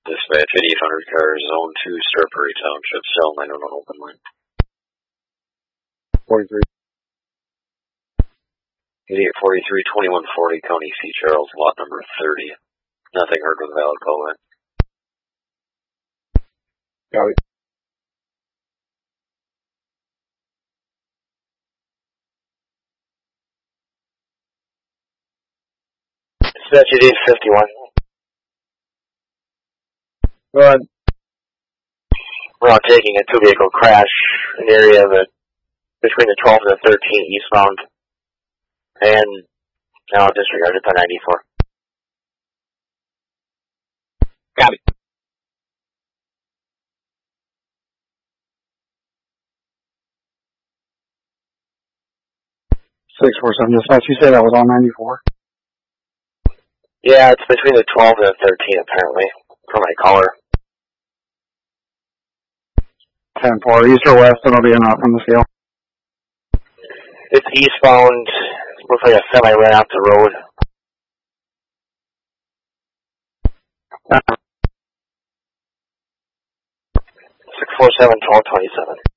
Dispatch 8800 cars, Zone 2, Star Prairie Township, cell 901 open line. 43. 8843, 2140, County C. Charles, lot number 30. Nothing heard with a valid call back. Got it. Dispatch 8851. Go ahead. We're now taking a two-vehicle crash in the area of between the 12 and the 13 eastbound, and now disregarded by 94. Got it. Six 4-7 dispatch. You say that was on 94? Yeah, it's between the 12 and the 13 apparently, for my caller. 10-4, east or west, it'll be an off on the scale. It's eastbound. Looks like a semi ran off the road. 647 1227.